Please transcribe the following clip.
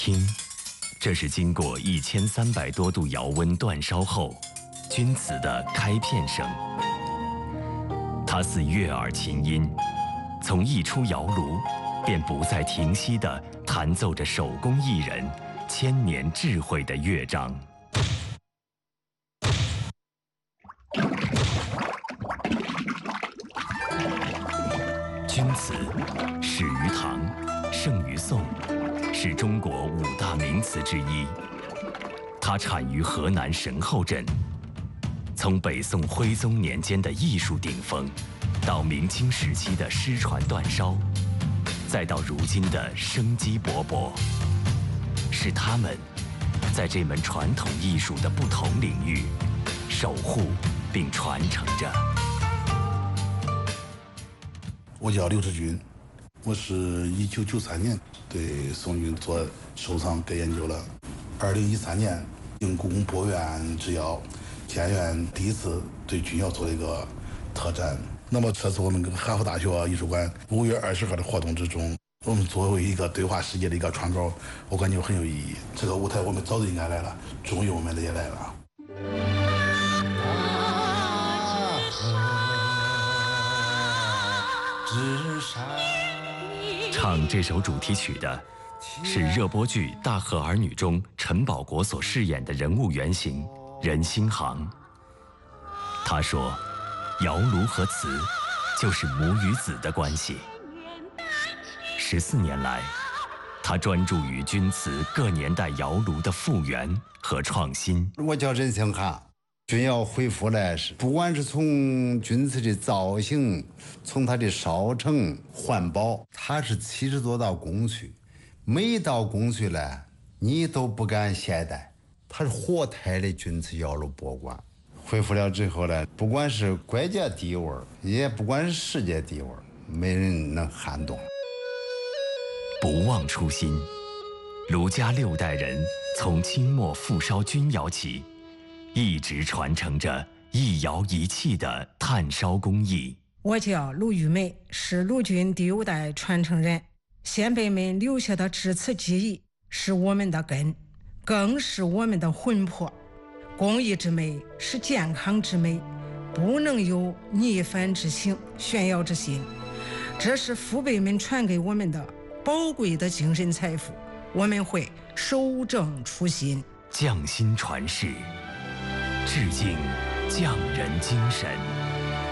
听，这是经过1300多度窑温煅烧后，钧瓷的开片声。它似悦耳琴音，从一出窑炉，便不再停息地弹奏着手工艺人千年智慧的乐章。钧瓷始于唐，盛于宋，是中国5大名瓷之一。它产于河南神后镇。从北宋徽宗年间的艺术顶峰，到明清时期的失传煅烧，再到如今的生机勃勃，是他们在这门传统艺术的不同领域守护并传承着。 我叫刘志军，我是1993年对宋钧做收藏跟研究了。2013年应故宫博物院之邀，建院第一次对钧窑做了一个特展。那么这次我们跟哈佛大学艺术馆5月20号的活动之中，我们作为一个对话世界的一个窗口，我感觉很有意义。这个舞台我们早就应该来了，终于我们也来了。 唱这首主题曲的是热播剧《大河儿女》中陈宝国所饰演的人物原型任兴航。他说，窑炉和瓷就是母与子的关系。14年来，他专注于钧瓷各年代窑炉的复原和创新。 我叫任兴航。钧窑恢复来是，不管是从钧瓷的造型，从它的烧成、环保，它是70多道工序，每一道工序呢，你都不敢懈怠。它是活态的钧瓷窑炉博物馆。恢复了之后呢，不管是国家第一位，也不管是世界第一位，没人能撼动。 不忘初心，卢家6代人从清末复烧钧窑起，一直传承着一窑一器的炭烧工艺。 我叫卢玉梅，是卢钧第5代传承人。先辈们留下的制瓷技艺是我们的根，更是我们的魂魄。工艺之美是健康之美，不能有逆反之行、炫耀之心。这是父辈们传给我们的宝贵的精神财富，我们会守正初心， 匠心传世，致敬匠人精神。